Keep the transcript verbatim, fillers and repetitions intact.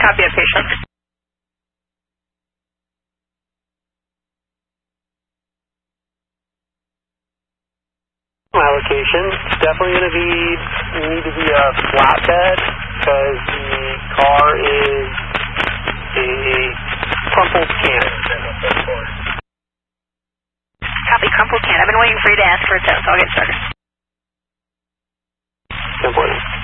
Copy a patient. Allocation, definitely going to be, need to be a flatbed because the car is a crumpled can. Copy, crumpled can. I've been waiting for you to ask for a test. I'll get started. Simple.